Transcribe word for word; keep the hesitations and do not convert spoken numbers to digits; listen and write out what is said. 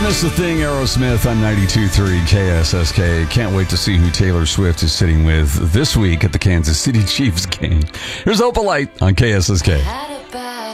And it's the thing, Aerosmith on ninety-two point three K S S K. Can't wait to see who Taylor Swift is sitting with this week at the Kansas City Chiefs game. Here's Opalite on K S S K.